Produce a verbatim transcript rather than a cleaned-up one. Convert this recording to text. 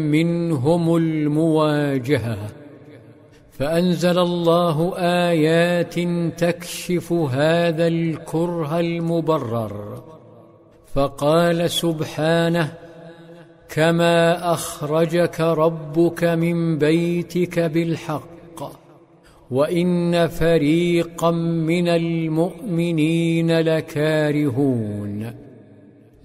منهم المواجهة، فأنزل الله آيات تكشف هذا الكره المبرر، فقال سبحانه: كما أخرجك ربك من بيتك بالحق وإن فريقا من المؤمنين لكارهون.